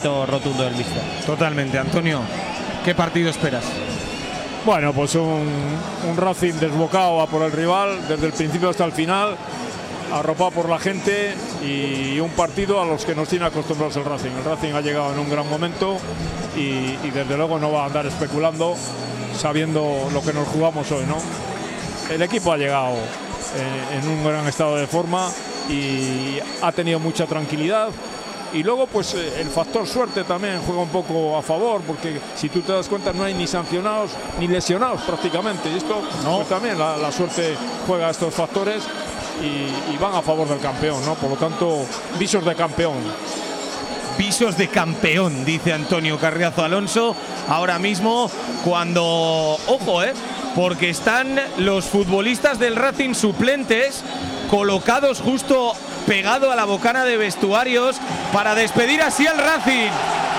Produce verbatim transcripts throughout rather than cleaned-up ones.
éxito rotundo del míster. Totalmente. Antonio, ¿qué partido esperas? Bueno, pues un, un Racing desbocado a por el rival desde el principio hasta el final, arropado por la gente, y un partido a los que nos tiene acostumbrados el Racing. El Racing ha llegado en un gran momento y, y desde luego no va a andar especulando sabiendo lo que nos jugamos hoy, ¿no? El equipo ha llegado eh, en un gran estado de forma y ha tenido mucha tranquilidad. Y luego pues eh, el factor suerte también juega un poco a favor, porque si tú te das cuenta no hay ni sancionados ni lesionados prácticamente, y esto no. Pues también la, la suerte juega estos factores y, y van a favor del campeón, ¿no? Por lo tanto, visos de campeón. Visos de campeón, dice Antonio Carriazo Alonso, ahora mismo cuando, ojo, eh, porque están los futbolistas del Racing suplentes colocados justo pegado a la bocana de vestuarios para despedir así al Racing.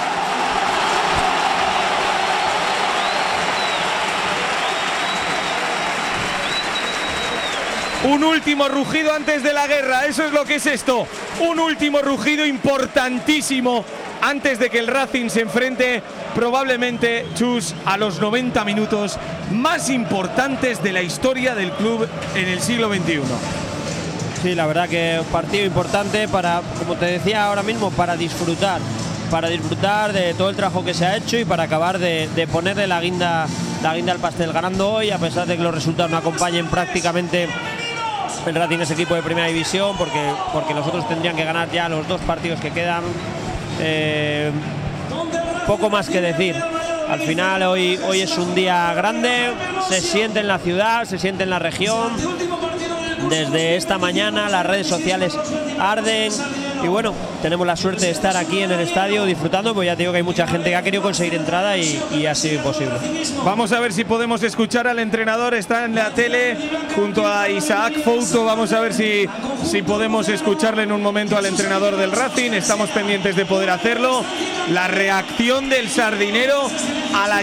Un último rugido antes de la guerra, eso es lo que es esto. Un último rugido importantísimo antes de que el Racing se enfrente probablemente, Chus, a los noventa minutos más importantes de la historia del club en el siglo veintiuno. Sí, la verdad que un partido importante para, como te decía ahora mismo, para disfrutar, para disfrutar de todo el trabajo que se ha hecho y para acabar de, de ponerle la guinda, la guinda al pastel. Ganando hoy, a pesar de que los resultados no acompañen prácticamente el Racing es equipo de primera división, porque, porque los otros tendrían que ganar ya los dos partidos que quedan. Eh, poco más que decir. Al final hoy, hoy es un día grande, se siente en la ciudad, se siente en la región. Desde esta mañana las redes sociales arden y bueno, tenemos la suerte de estar aquí en el estadio disfrutando, pues ya te digo que hay mucha gente que ha querido conseguir entrada y, y ha sido imposible. Vamos a ver si podemos escuchar al entrenador, está en la tele junto a Isaac Fouto, vamos a ver si, si podemos escucharle en un momento al entrenador del Racing, estamos pendientes de poder hacerlo. La reacción del sardinero a la,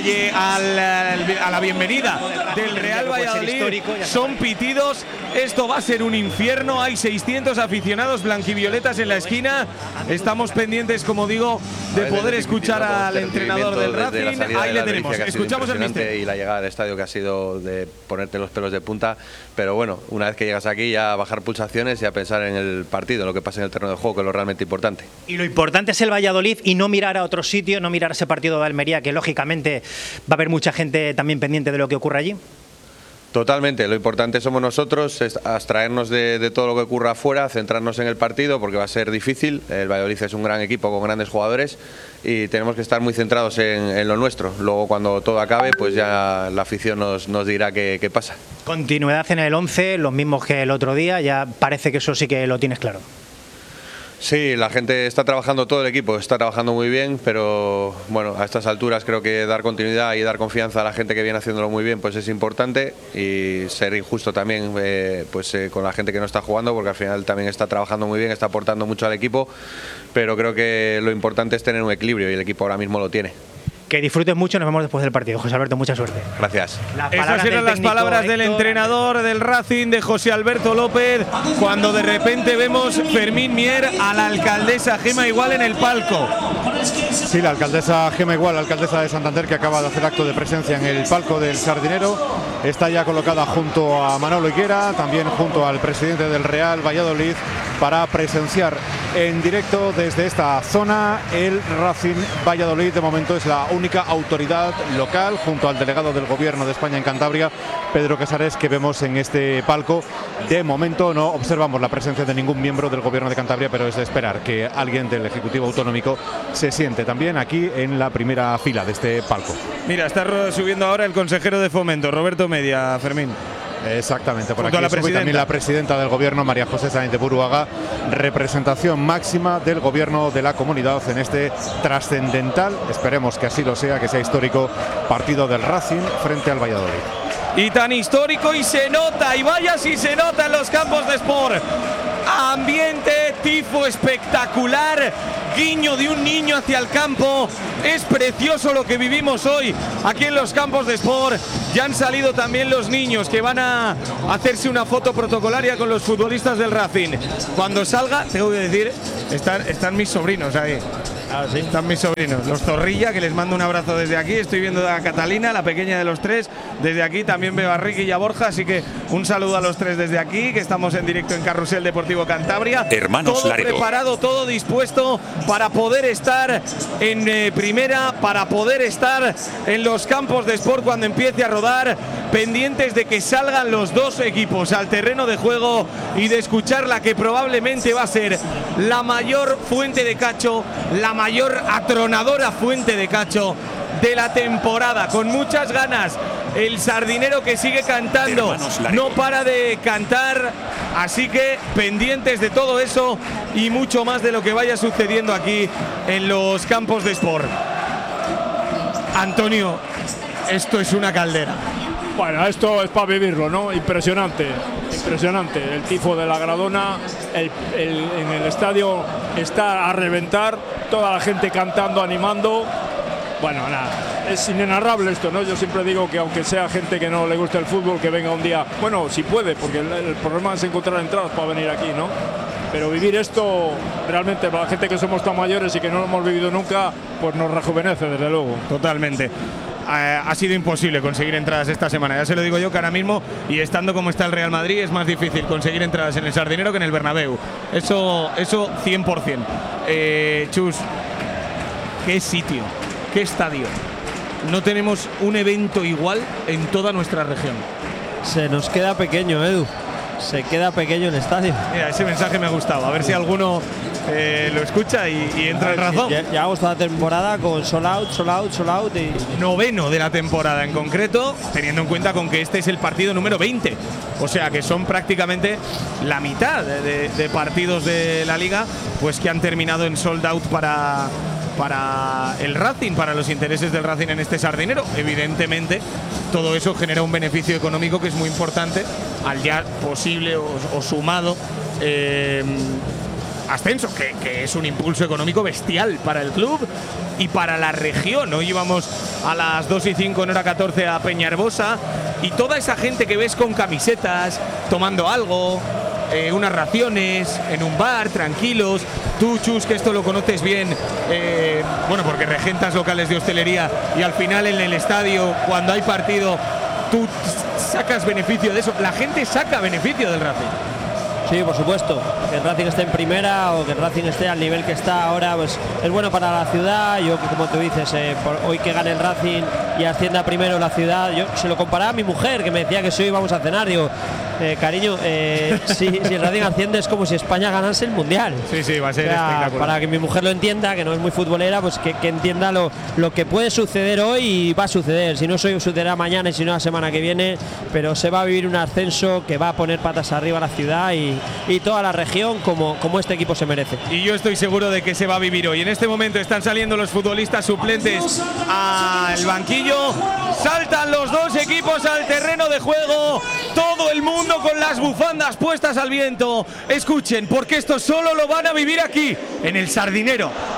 a la bienvenida del Real Valladolid son pitidos, esto va a ser un infierno, hay seiscientos aficionados blanquivioletas en la esquina, estamos pendientes, como digo, de poder escuchar al entrenador del Racing. Ahí le tenemos, escuchamos al míster. Y la llegada al estadio que ha sido de ponerte los pelos de punta, pero bueno, una vez que llegas aquí ya a bajar pulsaciones y a pensar en el partido, en lo que pasa en el terreno de juego, que es lo realmente importante. Y lo importante es el Valladolid y no mirar a otro sitio, no mirar ese partido de Almería, que lógicamente va a haber mucha gente también pendiente de lo que ocurra allí. Totalmente, lo importante somos nosotros, es abstraernos de, de todo lo que ocurra afuera, centrarnos en el partido porque va a ser difícil. El Valladolid es un gran equipo con grandes jugadores y tenemos que estar muy centrados en, en lo nuestro. Luego cuando todo acabe, pues ya la afición nos, nos dirá qué, qué pasa. Continuidad en el once, los mismos que el otro día, ya parece que eso sí que lo tienes claro. Sí, la gente está trabajando, todo el equipo está trabajando muy bien, pero bueno, a estas alturas creo que dar continuidad y dar confianza a la gente que viene haciéndolo muy bien pues es importante, y ser injusto también eh, pues eh, con la gente que no está jugando, porque al final también está trabajando muy bien, está aportando mucho al equipo, pero creo que lo importante es tener un equilibrio y el equipo ahora mismo lo tiene. Que disfrutes mucho, nos vemos después del partido. José Alberto, mucha suerte. Gracias. Esas eran las palabras del entrenador del Racing, de José Alberto López, cuando de repente vemos Fermín Mier a la alcaldesa Gema Igual en el palco. Sí, la alcaldesa Gema Igual, la alcaldesa de Santander, que acaba de hacer acto de presencia en el palco del Sardinero, está ya colocada junto a Manolo Higuera, también junto al presidente del Real Valladolid, para presenciar en directo desde esta zona el Racing Valladolid. De momento es la única autoridad local, junto al delegado del Gobierno de España en Cantabria, Pedro Casares, que vemos en este palco. De momento no observamos la presencia de ningún miembro del Gobierno de Cantabria, pero es de esperar que alguien del Ejecutivo Autonómico se siente también aquí en la primera fila de este palco. Mira, está subiendo ahora el consejero de Fomento, Roberto Media, Fermín. Exactamente, por Junto aquí a la sube también la presidenta del Gobierno, María José Sáenz de Buruaga, representación máxima del Gobierno de la comunidad en este trascendental, esperemos que así lo sea, que sea histórico, partido del Racing frente al Valladolid. Y tan histórico, y se nota, y vaya si se nota en los campos de Sport. Ambiente, tifo espectacular, guiño de un niño hacia el campo. Es precioso lo que vivimos hoy aquí en los campos de Sport. Ya han salido también los niños que van a hacerse una foto protocolaria con los futbolistas del Racing. Cuando salga, tengo que decir, están, están mis sobrinos ahí. Ah, sí. Están mis sobrinos, los Zorrilla, que les mando un abrazo desde aquí. Estoy viendo a Catalina, la pequeña de los tres, desde aquí. También veo a Ricky y a Borja, así que un saludo a los tres desde aquí, que estamos en directo en Carrusel Deportivo Cantabria. Hermanos todo Laredo. preparado, todo dispuesto para poder estar en eh, primera, para poder estar en los campos de Sport cuando empiece a rodar, pendientes de que salgan los dos equipos al terreno de juego y de escuchar la que probablemente va a ser la mayor fuente de cacho, la mayor atronadora fuente de cacho de la temporada, con muchas ganas. El Sardinero, que sigue cantando, no para de cantar, así que pendientes de todo eso y mucho más de lo que vaya sucediendo aquí en los campos de Sport. Antonio, esto es una caldera. Bueno, esto es para vivirlo, ¿no? Impresionante, impresionante. El tifo de la Gradona, el, el, en el estadio está a reventar, toda la gente cantando, animando. Bueno, nada, es inenarrable esto, ¿no? Yo siempre digo que aunque sea gente que no le guste el fútbol, que venga un día, bueno, si puede, porque el, el problema es encontrar entradas para venir aquí, ¿no? Pero vivir esto realmente para la gente que somos tan mayores y que no lo hemos vivido nunca, pues nos rejuvenece, desde luego. Totalmente. Eh, ha sido imposible conseguir entradas esta semana, ya se lo digo yo, que ahora mismo, y estando como está el Real Madrid, es más difícil conseguir entradas en el Sardinero que en el Bernabéu. Eso, eso cien por cien. Eh, Chus, qué sitio, qué estadio. No tenemos un evento igual en toda nuestra región. Se nos queda pequeño, Edu. Se queda pequeño el estadio. Mira, ese mensaje me ha gustado. A ver si alguno eh, lo escucha y, y entra en razón. Ya, llevamos toda la temporada con sold out, sold out, sold out. Y... Noveno de la temporada en concreto, teniendo en cuenta con que este es el partido número veinte. O sea que son prácticamente la mitad de, de, de partidos de la liga, pues que han terminado en sold out para, para el Racing, para los intereses del Racing en este Sardinero. Evidentemente, todo eso genera un beneficio económico que es muy importante al ya posible o, o sumado eh, ascenso, que, que es un impulso económico bestial para el club y para la región. Hoy íbamos a las dos y cinco en hora catorce a Peñarbosa y toda esa gente que ves con camisetas, tomando algo, eh, unas raciones, en un bar, tranquilos. Tú, Chus, que esto lo conoces bien, eh, bueno, porque regentas locales de hostelería y al final en el estadio, cuando hay partido, tú sacas beneficio de eso. La gente saca beneficio del Racing. Sí, por supuesto. Que el Racing esté en primera o que el Racing esté al nivel que está ahora, pues es bueno para la ciudad. Yo, como tú dices, eh, por hoy que gane el Racing y ascienda primero la ciudad, yo se lo comparaba a mi mujer, que me decía que si hoy vamos a cenar. Digo, eh, cariño, eh, si, si el Racing asciende es como si España ganase el Mundial. Sí, sí, va a ser o sea, espectacular. Para que mi mujer lo entienda, que no es muy futbolera, pues que, que entienda lo, lo que puede suceder hoy y va a suceder. Si no soy, sucederá mañana y si no la semana que viene, pero se va a vivir un ascenso que va a poner patas arriba a la ciudad y, y toda la región como, como este equipo se merece. Y yo estoy seguro de que se va a vivir hoy. En este momento están saliendo los futbolistas suplentes al banquillo. Saltan los dos equipos al terreno de juego. Todo el mundo con las bufandas puestas al viento. Escuchen, porque esto solo lo van a vivir aquí, en el Sardinero.